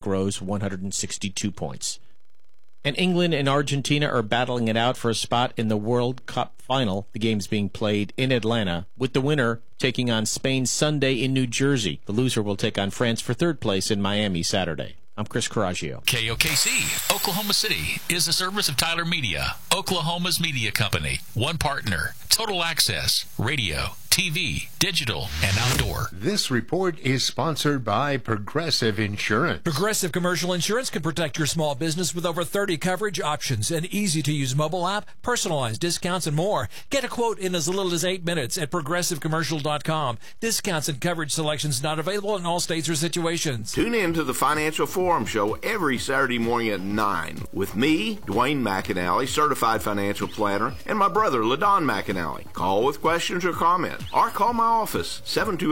rose 162 points. And England and Argentina are battling it out for a spot in the World Cup final. The game's being played in Atlanta, with the winner taking on Spain Sunday in New Jersey. The loser will take on France for third place in Miami Saturday. I'm Chris Coraggio. KOKC, Oklahoma City, is a service of Tyler Media, Oklahoma's media company. One partner, total access, radio, TV, digital, and outdoor. This report is sponsored by Progressive Insurance. Progressive Commercial Insurance can protect your small business with over 30 coverage options, an easy-to-use mobile app, personalized discounts, and more. Get a quote in as little as 8 minutes at ProgressiveCommercial.com. Discounts and coverage selections not available in all states or situations. Tune in to the Financial Forum Show every Saturday morning at 9 with me, Dwayne McAnally, certified financial planner, and my brother, LaDon McAnally. Call with questions or comments, or call my office,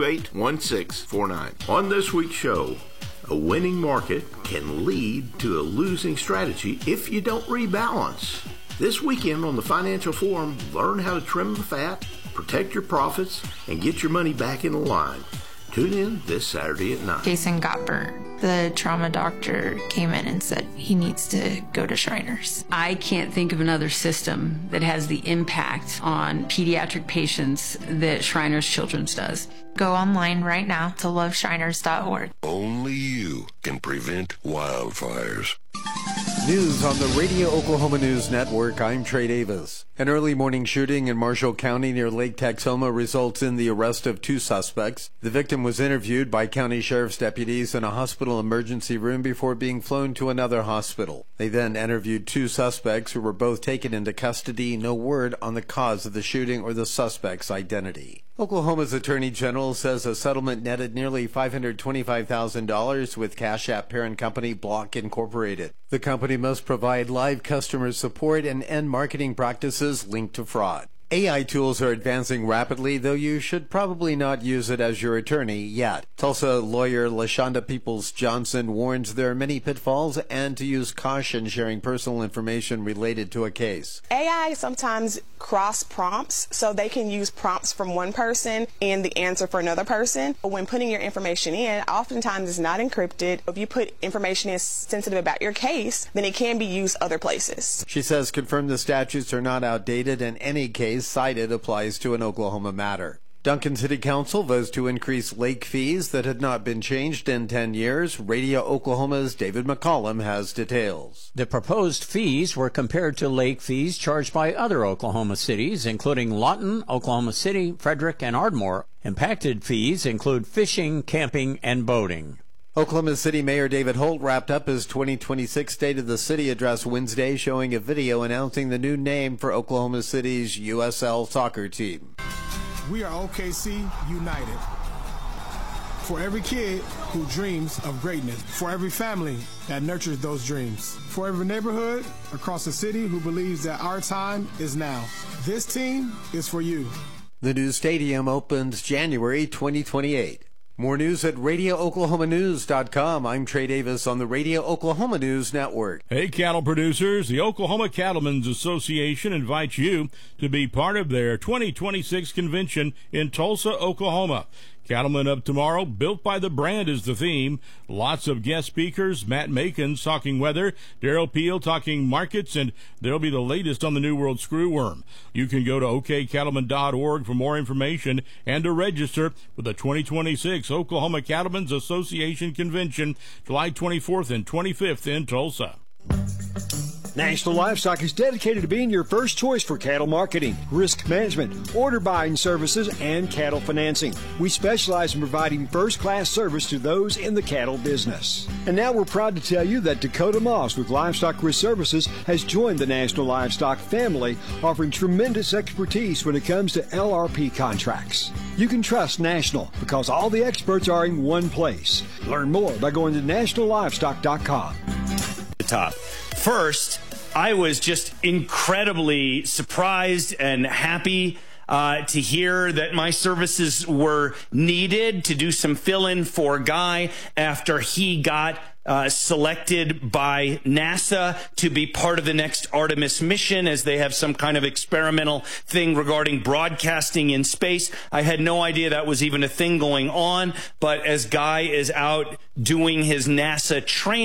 728-1649. On this week's show, a winning market can lead to a losing strategy if you don't rebalance. This weekend on the Financial Forum, learn how to trim the fat, protect your profits, and get your money back in the line. Tune in this Saturday at 9. Jason got burned. The trauma doctor came in and said he needs to go to Shriners. I can't think of another system that has the impact on pediatric patients that Shriners Children's does. Go online right now to loveshriners.org. Only you can prevent wildfires. News on the Radio Oklahoma News Network. I'm Trey Davis. An early morning shooting in Marshall County near Lake Texoma results in the arrest of 2 suspects. The victim was interviewed by county sheriff's deputies in a hospital emergency room before being flown to another hospital. They then interviewed 2 suspects who were both taken into custody. No word on the cause of the shooting or the suspect's identity. Oklahoma's Attorney General says a settlement netted nearly $525,000 with Cash App parent company Block Incorporated. The company must provide live customer support and end marketing practices linked to fraud. AI tools are advancing rapidly, though you should probably not use it as your attorney yet. Tulsa lawyer LaShonda Peoples-Johnson warns there are many pitfalls and to use caution sharing personal information related to a case. AI sometimes cross prompts, so they can use prompts from one person and the answer for another person. But when putting your information in, oftentimes it's not encrypted. If you put information in sensitive about your case, then it can be used other places. She says confirmed the statutes are not outdated and any case cited applies to an Oklahoma matter. Duncan City Council votes to increase lake fees that had not been changed in 10 years. Radio Oklahoma's David McCollum has details. The proposed fees were compared to lake fees charged by other Oklahoma cities, including Lawton, Oklahoma City, Frederick, and Ardmore. Impacted fees include fishing, camping, and boating. Oklahoma City Mayor David Holt wrapped up his 2026 State of the City address Wednesday, showing a video announcing the new name for Oklahoma City's USL soccer team. We are OKC United. For every kid who dreams of greatness, for every family that nurtures those dreams, for every neighborhood across the city who believes that our time is now. This team is for you. The new stadium opens January 2028. More news at RadioOklahomaNews.com. I'm Trey Davis on the Radio Oklahoma News Network. Hey, cattle producers. The Oklahoma Cattlemen's Association invites you to be part of their 2026 convention in Tulsa, Oklahoma. Cattlemen of Tomorrow, Built by the Brand is the theme. Lots of guest speakers. Matt Makins talking weather, Daryl Peel talking markets, and there'll be the latest on the New World screwworm. You can go to okcattlemen.org for more information and to register for the 2026 Oklahoma Cattlemen's Association Convention, July 24th and 25th in Tulsa. National Livestock is dedicated to being your first choice for cattle marketing, risk management, order buying services, and cattle financing. We specialize in providing first-class service to those in the cattle business. And now we're proud to tell you that Dakota Moss with Livestock Risk Services has joined the National Livestock family, offering tremendous expertise when it comes to LRP contracts. You can trust National because all the experts are in one place. Learn more by going to nationallivestock.com. The top. First, I was just incredibly surprised and happy to hear that my services were needed to do some fill-in for Guy after he got selected by NASA to be part of the next Artemis mission, as they have some kind of experimental thing regarding broadcasting in space. I had no idea that was even a thing going on, but as Guy is out doing his NASA training,